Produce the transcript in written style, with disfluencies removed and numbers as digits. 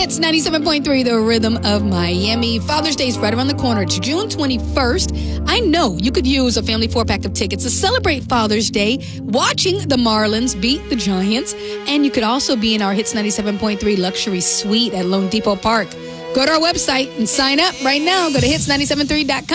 Hits 97.3, the rhythm of Miami. Father's Day is right around the corner. It's June 21st. I know you could use a family 4-pack of tickets to celebrate Father's Day, watching the Marlins beat the Giants. And you could also be in our Hits 97.3 luxury suite at Lone Depot Park. Go to our website and sign up right now. Go to hits973.com.